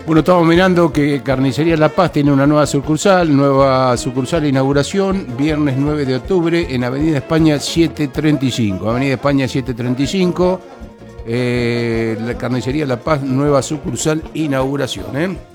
Bueno, estamos mirando que Carnicería La Paz tiene una nueva sucursal de inauguración, viernes 9 de octubre en Avenida España 735. Avenida España 735, la Carnicería La Paz, nueva sucursal, inauguración,